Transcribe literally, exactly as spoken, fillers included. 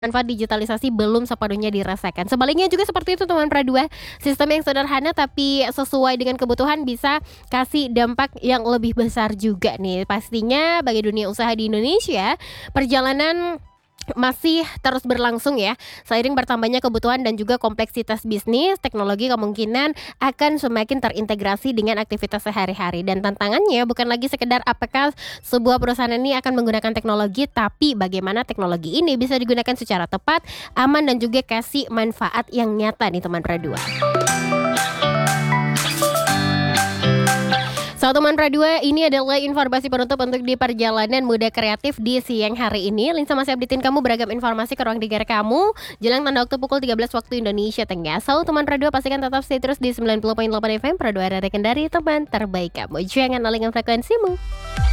Manfaat digitalisasi belum sepenuhnya dirasakan. Sebaliknya juga seperti itu teman Pradua, sistem yang sederhana tapi sesuai dengan kebutuhan bisa kasih dampak yang lebih besar juga nih. Pastinya bagi dunia usaha di Indonesia, perjalanan masih terus berlangsung ya. Seiring bertambahnya kebutuhan dan juga kompleksitas bisnis, teknologi kemungkinan akan semakin terintegrasi dengan aktivitas sehari-hari. Dan tantangannya bukan lagi sekedar apakah sebuah perusahaan ini akan menggunakan teknologi, tapi bagaimana teknologi ini bisa digunakan secara tepat, aman dan juga kasih manfaat yang nyata nih teman Pradua. So teman Pradua, ini adalah informasi penutup untuk di perjalanan muda kreatif di siang hari ini. Linsa masih updatein kamu beragam informasi ke ruang dengar kamu jelang tanda waktu pukul tiga belas waktu Indonesia Tengah. So teman Pradua, pastikan tetap stay terus di sembilan puluh koma delapan F M Pradua, Rara Kendari, teman terbaik kamu. Jangan alihkan frekuensimu.